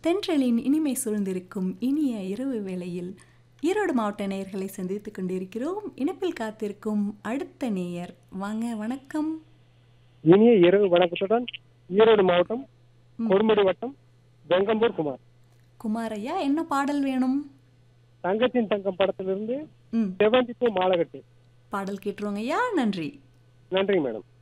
தென்றலின் இனிமை சூழ்ந்திருக்கும் இனிய இரவு வேளையில் ஈரோடு மாவட்ட நேயர்களை சந்தித்துக் கொண்டிருக்கிறோம். இணைப்பில் காத்திருக்கும் அடுத்த நேயர் வாங்க, வணக்கம். இனிய இரவு வணக்கத்துடன் ஈரோடு மாவட்டம் ம். கொடுமுடி வட்டம் வெங்கம்பூர் குமார். குமாரையா, என்ன பாடல் வேணும்? தங்கத்தின் தங்கம் படத்திலிருந்து ம் செவந்திப்பு மாலகட்டு. பாடல் கேட்டுருவோங்க ஐயா. நன்றி. நன்றி மேடம்.